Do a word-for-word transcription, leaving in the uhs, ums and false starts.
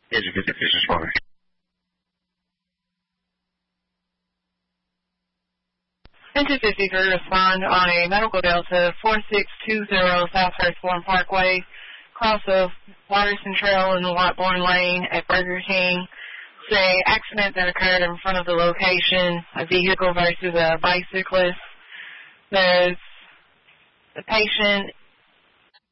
Agent fifty, this is Father. Engine fifty-three, respond on a medical Delta four six two zero South Firstbourne Parkway, cross of Waterston Trail in the Whiteborn Lane at Burger King. It's an accident that occurred in front of the location, a vehicle versus a bicyclist. There's the patient